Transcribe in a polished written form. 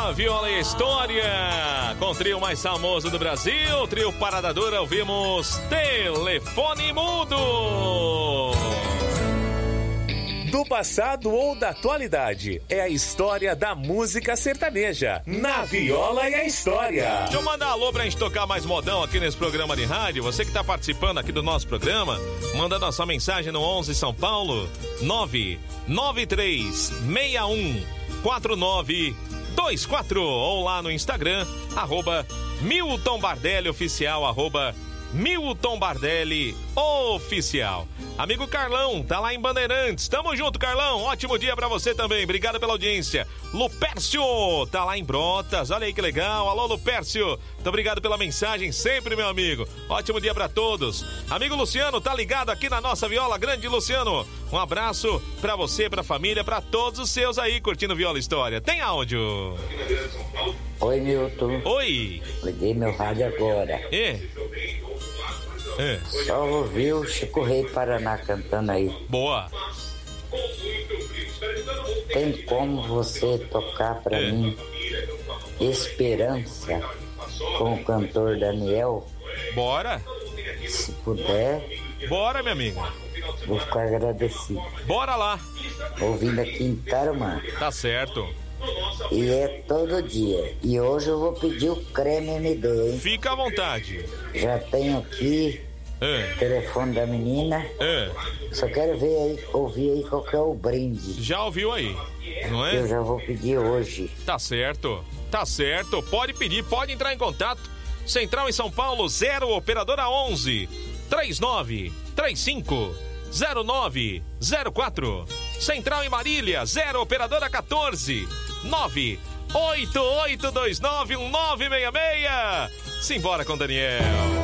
Na Viola e História, com o trio mais famoso do Brasil, o trio Parada Dura, ouvimos Telefone Mudo. Do passado ou da atualidade, é a história da música sertaneja, na Viola e a História. Deixa eu mandar alô pra gente tocar mais modão aqui nesse programa de rádio. Você que tá participando aqui do nosso programa, mandando a sua mensagem no 11 São Paulo, 993614924, ou lá no Instagram, @Milton Bardelli Oficial, @Milton Bardelli Oficial. Amigo Carlão, tá lá em Bandeirantes. Tamo junto, Carlão. Ótimo dia pra você também. Obrigado pela audiência. Lupércio, tá lá em Brotas. Olha aí que legal. Alô, Lupércio. Muito obrigado pela mensagem sempre, meu amigo. Ótimo dia pra todos. Amigo Luciano, tá ligado aqui na nossa Viola. Grande Luciano. Um abraço pra você, pra família, pra todos os seus aí curtindo Viola História. Tem áudio. Oi, Milton. Oi. Liguei meu rádio agora. Só ouvi o Chico Rei Paraná cantando aí. Boa. Tem como você tocar pra mim Esperança com o cantor Daniel? Bora. Se puder. Bora, minha amiga. Vou ficar agradecido. Bora lá. Ouvindo aqui em Tarumã. Tá certo. E é todo dia. E hoje eu vou pedir o creme MD, hein? Fica à vontade. Já tenho aqui o telefone da menina. Só quero ver aí, ouvir aí qual que é o brinde. Já ouviu aí, não é? Eu já vou pedir hoje. Tá certo. Tá certo. Pode pedir, pode entrar em contato. Central em São Paulo, 0 operadora 11 3935 0904. Central em Marília, 0 operadora 14 988291966. Simbora com Daniel.